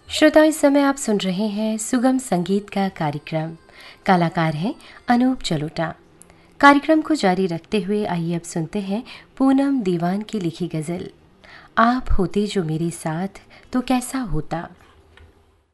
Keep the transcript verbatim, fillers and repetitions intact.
श्रोताओं, इस समय आप सुन रहे हैं सुगम संगीत का कार्यक्रम। कलाकार हैं अनूप जलोटा। कार्यक्रम को जारी रखते हुए आइए अब सुनते हैं पूनम दीवान की लिखी गज़ल, आप होते जो मेरे साथ तो कैसा होता।